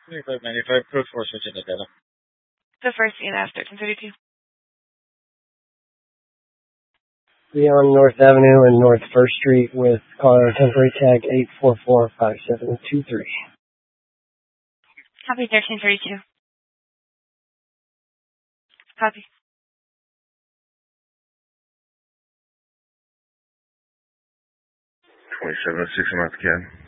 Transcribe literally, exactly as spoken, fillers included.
twenty-five ninety-five, code four, switching to Delta. The first E N F, thirteen thirty-two. Leon North Avenue and North First Street with car temporary tag eight four four five seven two three. Copy, thirteen thirty-two. Copy. twenty-seven oh six, I'm out the cab.